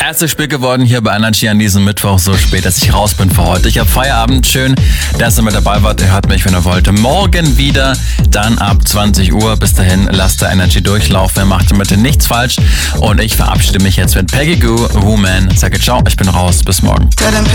Erstes Spiel geworden hier bei Energy an diesem Mittwoch, so spät, dass ich raus bin für heute. Ich habe Feierabend, schön, dass ihr mit dabei wart. Ihr hört mich, wenn ihr wollt. Morgen wieder, dann ab 20 Uhr. Bis dahin, lasst der Energy durchlaufen. Ihr macht damit nichts falsch. Und ich verabschiede mich jetzt mit Peggy Gou, Woman. Sage ciao, ich bin raus. Bis morgen.